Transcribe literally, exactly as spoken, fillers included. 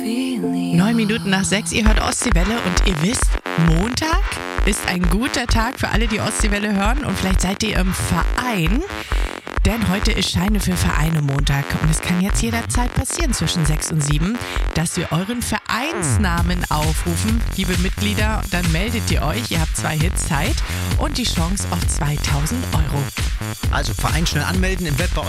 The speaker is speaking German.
Neun Minuten nach sechs, ihr hört Ostseewelle und ihr wisst, Montag ist ein guter Tag für alle, die Ostseewelle hören und vielleicht seid ihr im Verein, denn heute ist Scheine für Vereine Montag und es kann jetzt jederzeit passieren zwischen sechs und sieben, dass wir euren Vereinsnamen aufrufen, liebe Mitglieder, dann meldet ihr euch, ihr habt zwei Hits Zeit und die Chance auf zweitausend Euro. Also Verein schnell anmelden im Web bei